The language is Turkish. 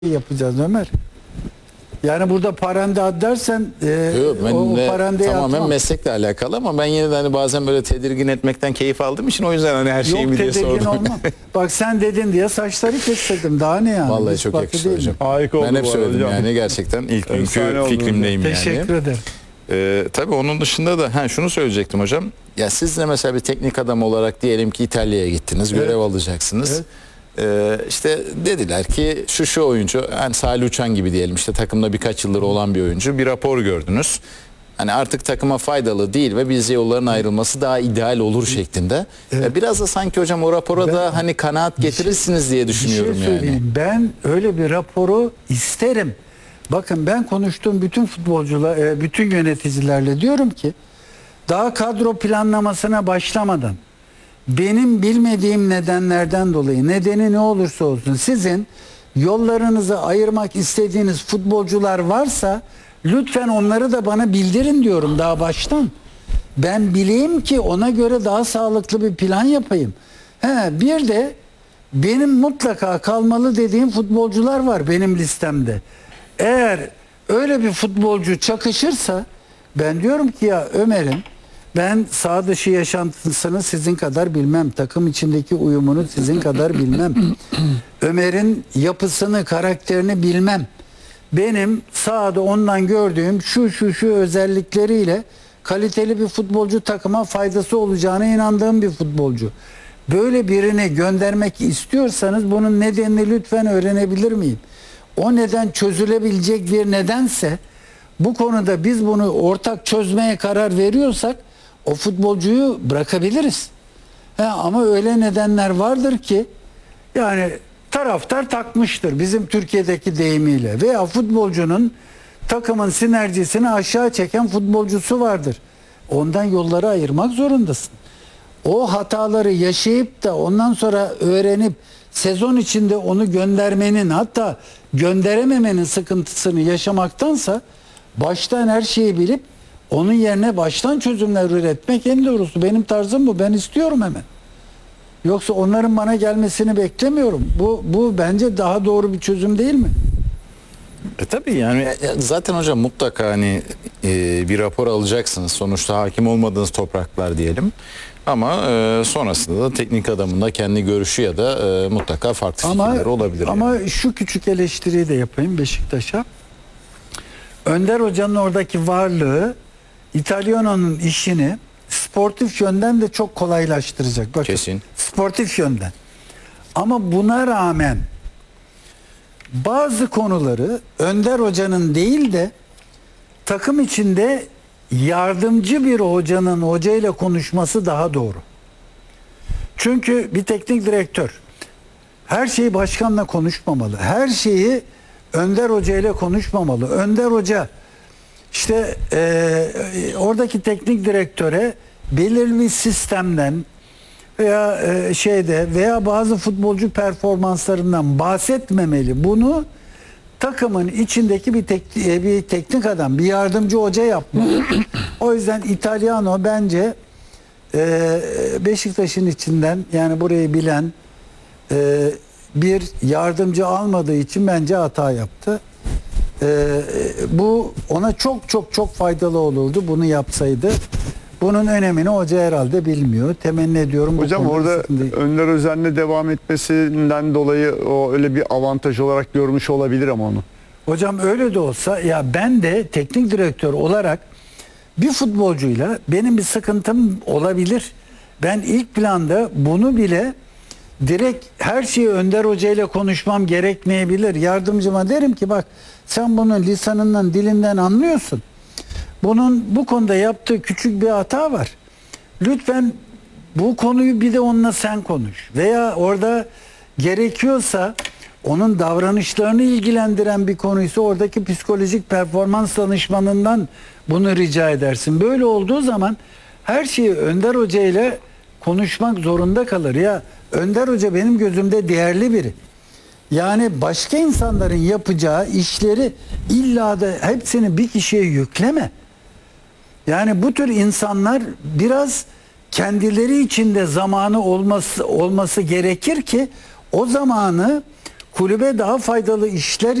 yapacağız Ömer. Yani burada parende dersen Yok, ben o parendeye tamamen atmam. meslekle alakalı ama ben yine de hani bazen böyle tedirgin etmekten keyif aldığım için o yüzden hani her şeyi Yok, mi diye tedirgin sordum. olmam. Bak sen dedin diye saçları kestirdim. Daha ne yani? Vallahi Biz çok farklı yakıştı değil mi? hocam. Harika oldu Ben hep bu arada söyledim hocam. yani gerçekten ilk günkü Efsane oldu fikrimdeyim yani. Teşekkür ederim. Tabii onun dışında da şunu söyleyecektim hocam. Ya siz de mesela bir teknik adam olarak diyelim ki İtalya'ya gittiniz, görev alacaksınız. Evet. İşte dediler ki şu oyuncu, yani Salih Uçan gibi diyelim, işte takımda birkaç yıldır olan bir oyuncu, bir rapor gördünüz. Hani artık takıma faydalı değil ve biz yolların ayrılması daha ideal olur şeklinde. Biraz da sanki hocam o rapora da hani kanaat getirirsiniz diye düşünüyorum Bir şey söyleyeyim. Ben öyle bir raporu isterim. Bakın ben konuştuğum bütün futbolcular, bütün yöneticilerle diyorum ki daha kadro planlamasına başlamadan benim bilmediğim nedenlerden dolayı, nedeni ne olursa olsun, sizin yollarınızı ayırmak istediğiniz futbolcular varsa lütfen onları da bana bildirin diyorum daha baştan. Ben bileyim ki ona göre daha sağlıklı bir plan yapayım. Bir de benim mutlaka kalmalı dediğim futbolcular var benim listemde. Eğer öyle bir futbolcu çakışırsa ben diyorum ki ya Ömer'in, ben sağ dışı yaşantısını sizin kadar bilmem. Takım içindeki uyumunu sizin kadar bilmem. Ömer'in yapısını, karakterini bilmem. Benim sahada ondan gördüğüm şu özellikleriyle kaliteli bir futbolcu, takıma faydası olacağına inandığım bir futbolcu. Böyle birini göndermek istiyorsanız bunun nedenini lütfen öğrenebilir miyim? O neden çözülebilecek bir nedense, bu konuda biz bunu ortak çözmeye karar veriyorsak o futbolcuyu bırakabiliriz. Ama öyle nedenler vardır ki yani taraftar takmıştır bizim Türkiye'deki deyimiyle, veya futbolcunun takımın sinerjisini aşağı çeken futbolcusu vardır. Ondan yolları ayırmak zorundasın. O hataları yaşayıp da ondan sonra öğrenip sezon içinde onu göndermenin, hatta gönderememenin sıkıntısını yaşamaktansa baştan her şeyi bilip onun yerine baştan çözümler üretmek en doğrusu. Benim tarzım bu. Ben istiyorum hemen. Yoksa onların bana gelmesini beklemiyorum. Bu bence daha doğru bir çözüm değil mi? Tabii yani zaten hocam mutlaka hani bir rapor alacaksınız. Sonuçta hakim olmadığınız topraklar diyelim. Ama sonrasında da teknik adamın da kendi görüşü ya da mutlaka farklı fikirleri olabilir. Ama yani. şu küçük eleştiriyi de yapayım Beşiktaş'a. Önder Hoca'nın oradaki varlığı İtalyano'nun işini sportif yönden de çok kolaylaştıracak. Bakın, Kesin. sportif yönden. Ama buna rağmen bazı konuları Önder Hoca'nın değil de takım içinde yardımcı bir hocanın hocayla konuşması daha doğru. Çünkü bir teknik direktör her şeyi başkanla konuşmamalı. Her şeyi Önder Hoca ile konuşmamalı. Önder Hoca işte oradaki teknik direktöre belirli bir sistemden veya veya bazı futbolcu performanslarından bahsetmemeli. Bunu takımın içindeki bir teknik adam, bir yardımcı hoca yapmalı. O yüzden İtalyano bence Beşiktaş'ın içinden, yani burayı bilen bir yardımcı almadığı için bence hata yaptı. Bu ona çok faydalı olurdu bunu yapsaydı. Bunun önemini hoca herhalde bilmiyor. Temenni ediyorum. Hocam orada Önder Özen'le devam etmesinden dolayı o öyle bir avantaj olarak görmüş olabilir ama onu. Hocam öyle de olsa, ya ben de teknik direktör olarak bir futbolcuyla benim bir sıkıntım olabilir. Ben ilk planda bunu bile direkt her şeyi Önder Hoca ile konuşmam gerekmeyebilir. Yardımcıma derim ki bak, sen bunun lisanından, dilinden anlıyorsun. Bunun bu konuda yaptığı küçük bir hata var. Lütfen bu konuyu bir de onunla sen konuş. Veya orada gerekiyorsa onun davranışlarını ilgilendiren bir konuysa oradaki psikolojik performans danışmanından bunu rica edersin. Böyle olduğu zaman her şeyi Önder Hoca ile konuşmak zorunda kalır. Ya Önder Hoca benim gözümde değerli biri. Yani başka insanların yapacağı işleri illa da hepsini bir kişiye yükleme. Yani bu tür insanlar biraz kendileri içinde zamanı olması gerekir ki o zamanı kulübe daha faydalı işler